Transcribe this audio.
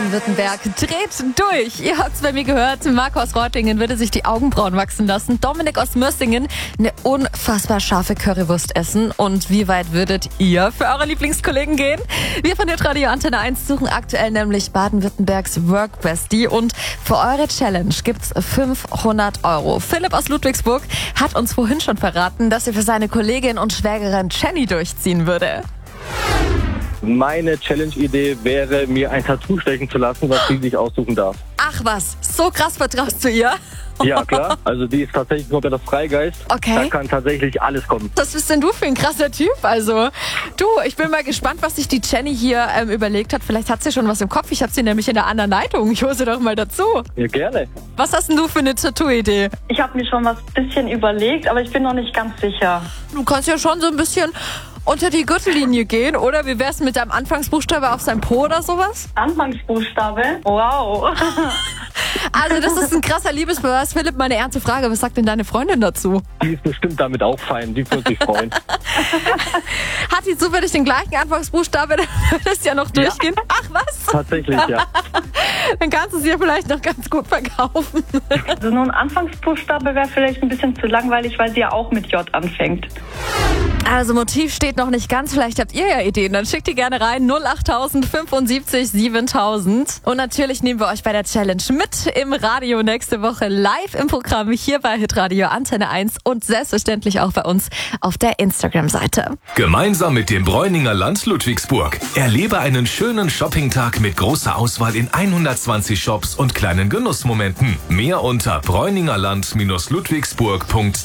Baden-Württemberg dreht durch. Ihr habt es bei mir gehört, Marco aus Reutlingen würde sich die Augenbrauen wachsen lassen. Dominik aus Mörsingen eine unfassbar scharfe Currywurst essen. Und wie weit würdet ihr für eure Lieblingskollegen gehen? Wir von der Radio Antenne 1 suchen aktuell nämlich Baden-Württembergs Workbestie. Und für eure Challenge gibt's 500 €. Philipp aus Ludwigsburg hat uns vorhin schon verraten, dass er für seine Kollegin und Schwägerin Jenny durchziehen würde. Meine Challenge-Idee wäre, mir ein Tattoo stechen zu lassen, was sie sich aussuchen darf. Ach was, so krass vertraust du ihr? Ja, klar. Also die ist tatsächlich nur der Freigeist. Okay. Da kann tatsächlich alles kommen. Was bist denn du für ein krasser Typ? Also, du, ich bin mal gespannt, was sich die Jenny hier überlegt hat. Vielleicht hat sie schon was im Kopf. Ich habe sie nämlich in der anderen Leitung. Ich hole sie doch mal dazu. Ja, gerne. Was hast denn du für eine Tattoo-Idee? Ich habe mir schon was bisschen überlegt, aber ich bin noch nicht ganz sicher. Du kannst ja schon so ein bisschen unter die Gürtellinie gehen, oder? Wie wär's mit deinem Anfangsbuchstabe auf seinem Po oder sowas? Anfangsbuchstabe? Wow. Also das ist ein krasser Liebesbeweis. Philipp, meine ernste Frage, was sagt denn deine Freundin dazu? Die ist bestimmt damit auch fein. Die würde sich freuen. Hat sie zufällig den gleichen Anfangsbuchstabe? Dann würde es ja noch durchgehen. Ach was? Tatsächlich, ja. Dann kannst du es ihr vielleicht noch ganz gut verkaufen. Also nur ein Anfangsbuchstabe wäre vielleicht ein bisschen zu langweilig, weil sie ja auch mit J anfängt. Also Motiv steht noch nicht ganz, vielleicht habt ihr ja Ideen, dann schickt die gerne rein, 08000 75 7000. Und natürlich nehmen wir euch bei der Challenge mit im Radio nächste Woche live im Programm hier bei Hitradio Antenne 1 und selbstverständlich auch bei uns auf der Instagram-Seite. Gemeinsam mit dem Bräuninger Land Ludwigsburg. Erlebe einen schönen Shoppingtag mit großer Auswahl in 120 Shops und kleinen Genussmomenten. Mehr unter bräuningerland-ludwigsburg.de